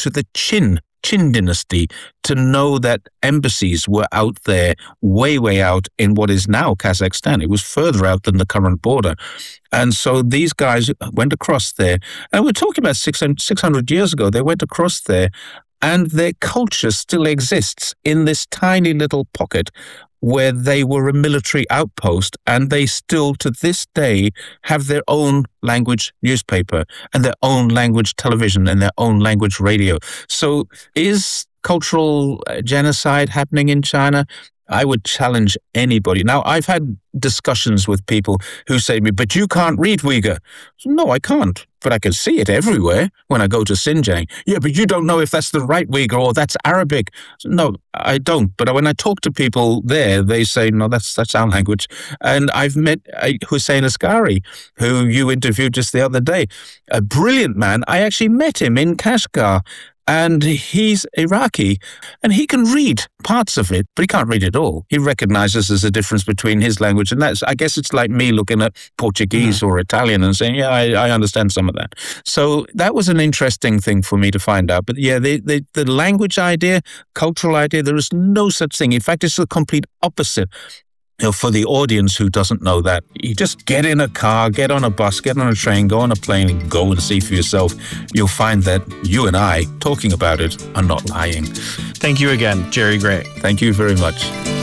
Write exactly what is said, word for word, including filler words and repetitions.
to the Qin, Qin dynasty to know that embassies were out there, way, way out in what is now Kazakhstan. It was further out than the current border. And so these guys went across there. And we're talking about six hundred years ago. They went across there, and their culture still exists in this tiny little pocket where they were a military outpost, and they still, to this day, have their own language newspaper and their own language television and their own language radio. So is cultural genocide happening in China? I would challenge anybody. Now, I've had discussions with people who say to me, but you can't read Uyghur. No, I can't, but I can see it everywhere when I go to Xinjiang. Yeah, but you don't know if that's the right Uyghur or that's Arabic. No, I don't. But when I talk to people there, they say, no, that's that's our language. And I've met Hussein Asghari, who you interviewed just the other day, a brilliant man. I actually met him in Kashgar. And he's Iraqi, and he can read parts of it, but he can't read it all. He recognizes there's a difference between his language, and that's, I guess it's like me looking at Portuguese yeah. or Italian and saying, yeah, I, I understand some of that. So that was an interesting thing for me to find out. But yeah, the, the, the language idea, cultural idea, there is no such thing. In fact, it's the complete opposite. You know, for the audience who doesn't know that, you just get in a car, get on a bus, get on a train, go on a plane, and go and see for yourself. You'll find that you and I talking about it are not lying. Thank you again, Jerry Gray. Thank you very much.